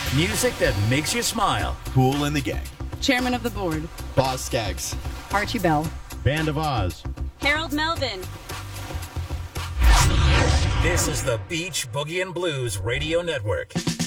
Music that makes you smile. Kool and the Gang. Chairman of the Board. Boz Scaggs. Archie Bell. Band of Oz. Harold Melvin. This is the Beach Boogie and Blues Radio Network.